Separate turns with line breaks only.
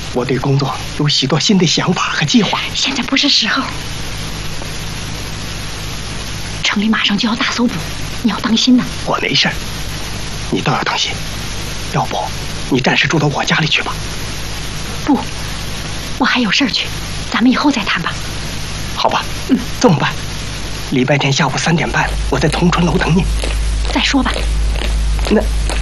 我对工作有许多新的想法和计划。
现在不是时候，城里马上就要大搜捕，你要当心呐。
我没事，你倒要当心。要不，你暂时住到我家里去吧。
不，我还有事儿去，咱们以后再谈吧。
好吧，这么办。礼拜天下午3点半，我在同春楼等你。
再说吧。
那。